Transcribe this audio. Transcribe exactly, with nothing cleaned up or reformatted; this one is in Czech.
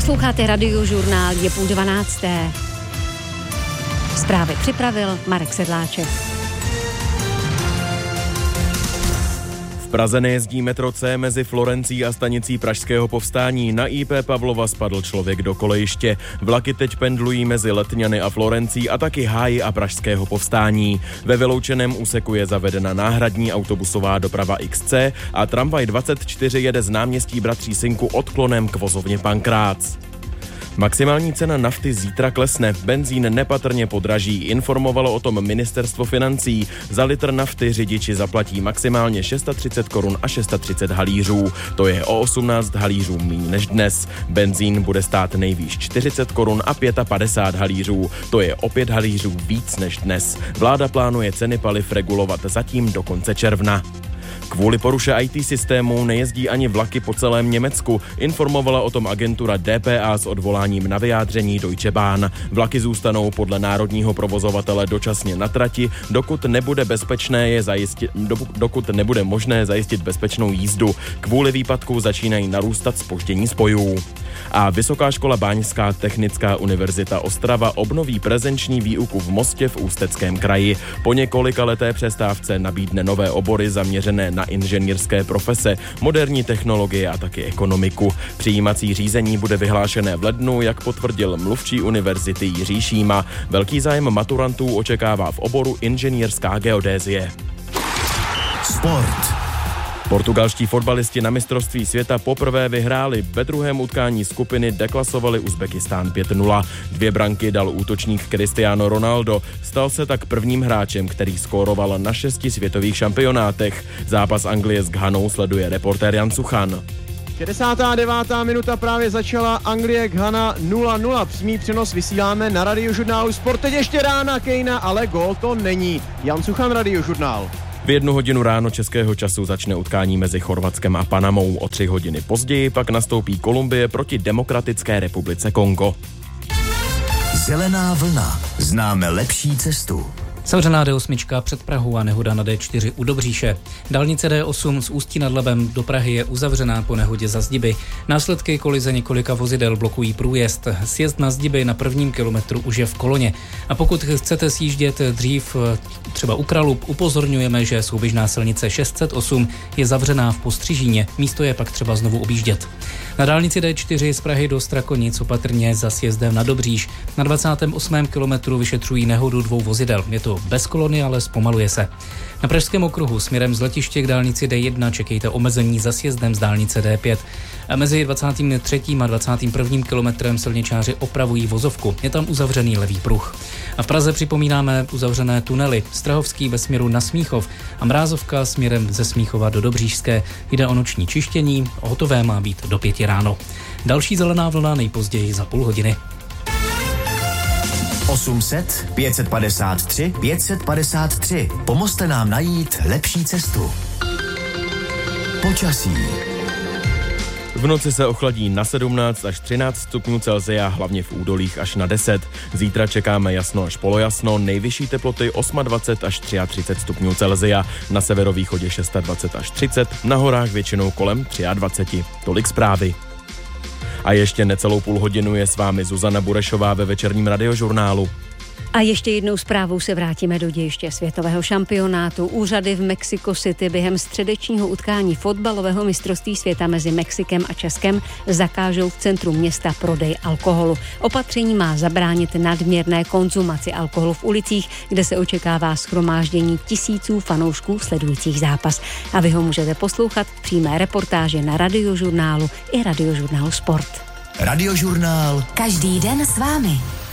Posloucháte Radiožurnál, je půl dvanácté. Zprávy připravil Marek Sedláček. V Praze nejezdí metro C mezi Florencí a stanicí Pražského povstání. Na I P Pavlova spadl člověk do kolejiště. Vlaky teď pendlují mezi Letňany a Florencí a taky Háji a Pražského povstání. Ve vyloučeném úseku je zavedena náhradní autobusová doprava X C a tramvaj dvacet čtyři jede z náměstí Bratří Synku odklonem k vozovně Pankrác. Maximální cena nafty zítra klesne, benzín nepatrně podraží, informovalo o tom ministerstvo financí. Za litr nafty řidiči zaplatí maximálně třicet šest korun a třicet šest halířů. To je o osmnáct halířů míň než dnes. Benzín bude stát nejvýš čtyřicet korun a padesát pět halířů. To je o pět halířů víc než dnes. Vláda plánuje ceny paliv regulovat zatím do konce června. Kvůli poruše í té systému nejezdí ani vlaky po celém Německu, informovala o tom agentura D P A s odvoláním na vyjádření Deutsche Bahn. Vlaky zůstanou podle národního provozovatele dočasně na trati, dokud nebude bezpečné je zajistit, dokud nebude možné zajistit bezpečnou jízdu. Kvůli výpadku začínají narůstat zpoždění spojů. A Vysoká škola Báňská technická univerzita Ostrava obnoví prezenční výuku v Mostě v Ústeckém kraji. Po několika leté přestávce nabídne nové obory zaměřené na inženýrské profese, moderní technologie a taky ekonomiku. Přijímací řízení bude vyhlášené v lednu, jak potvrdil mluvčí univerzity Jiří Šíma. Velký zájem maturantů očekává v oboru inženýrská geodézie. Sport. Portugalští fotbalisti na mistrovství světa poprvé vyhráli. Ve druhém utkání skupiny deklasovali Uzbekistán pět nula. Dvě branky dal útočník Cristiano Ronaldo. Stal se tak prvním hráčem, který skóroval na šesti světových šampionátech. Zápas Anglie s Ghanou sleduje reportér Jan Suchan. šedesátá devátá minuta právě začala, Anglie Ghana nula nula. Přímý přenos vysíláme na Radiožurnálu Sport. Teď ještě rána Kejna, ale gól to není. Jan Suchan, Radiožurnál. V jednu hodinu ráno českého času začne utkání mezi Chorvatskem a Panamou. O tři hodiny později pak nastoupí Kolumbie proti Demokratické republice Kongo. Zelená vlna. Známe lepší cestu. Zavřená D osm před Prahou a nehoda na D čtyři u Dobříše. Dálnice D osm z Ústí nad Labem do Prahy je uzavřená po nehodě za Zdiby. Následky kolize několika vozidel blokují průjezd. Sjezd na Zdiby na prvním kilometru už je v koloně. A pokud chcete sjíždět dřív třeba u Kralub, upozorňujeme, že souběžná silnice šest set osm je zavřená v Postřižíně. Místo je pak třeba znovu objíždět. Na dálnici D čtyři z Prahy do Strakonic opatrně za sjezdem na Dobříš. Na dvacátém osmém kilometru vyšetřují nehodu dvou vozidel. Je to bez kolony, ale zpomaluje se. Na Pražském okruhu směrem z letiště k dálnici D jedna čekejte omezení za sjezdem z dálnice D pět. A mezi dvacátým třetím a dvacátým prvním kilometrem silničáři opravují vozovku. Je tam uzavřený levý pruh. A v Praze připomínáme uzavřené tunely. Strahovský ve směru na Smíchov a Mrázovka směrem ze Smíchova do Dobříšské. Jde o noční čištění, hotové má být do pěti ráno. Další zelená vlna nejpozději za půl hodiny. osm set, pět set padesát tři, pět set padesát tři. Pomozte nám najít lepší cestu. Počasí. V noci se ochladí na sedmnáct až třináct stupňů Celsia, hlavně v údolích až na deset. Zítra čekáme jasno až polojasno, nejvyšší teploty dvacet osm až třicet tři stupňů Celsia, na severovýchodě dvacet šest až třicet, na horách většinou kolem dvacet tři. Tolik zprávy. A ještě necelou půl hodinu je s vámi Zuzana Burešová ve večerním Radiožurnálu. A ještě jednou zprávou se vrátíme do dějiště světového šampionátu. Úřady v Mexico City během středečního utkání fotbalového mistrovství světa mezi Mexikem a Českem zakážou v centru města prodej alkoholu. Opatření má zabránit nadměrné konzumaci alkoholu v ulicích, kde se očekává shromáždění tisíců fanoušků sledujících zápas. A vy ho můžete poslouchat v přímé reportáži na Radiožurnálu i Radiožurnálu Sport. Radiožurnál. Každý den s vámi.